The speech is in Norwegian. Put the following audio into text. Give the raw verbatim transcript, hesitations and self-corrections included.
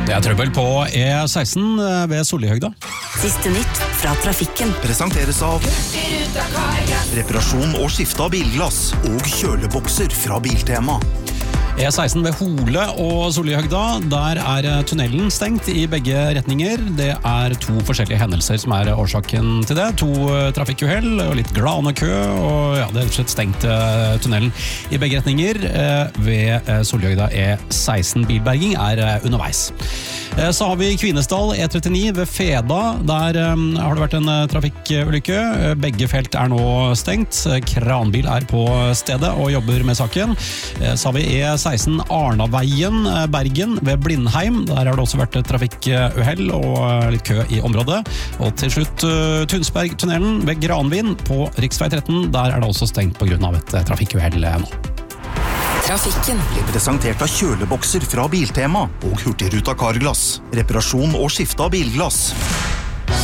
Det er trøbbel på E seksten ved Sollihøgda. Siste nytt fra trafikken. Presenteres av reparasjon og skifte av bilglass og kjølebokser fra Biltema. E seksten ved Hole og Sollihøgda, der er tunnelen stengt i begge retninger. Det er to forskjellige hendelser som er årsaken til det. To trafikkuhell og litt glanekø, og ja, det er rett og slett stengt tunnelen i begge retninger ved Sollihøgda. E seksten bilberging er underveis. Så har vi Kvinesdal E trettini ved Feda. Der har det vært en trafikkulykke. Begge felt er nå stengt. Kranbil er på stedet og jobber med saken. Så har vi E seksten Arnaveien Bergen ved Blindheim. Der har det også vært trafikkuhell og litt kø i området. Og til slutt Tunsbergtunnelen ved Granvin på riksvei tretten. Der er det også stengt på grunn av et trafikkuhell nå. Trafikken Blir presentert av kjølebokser fra Biltema og Hurtigruta Carglass. Reparasjon og skifte av bilglass.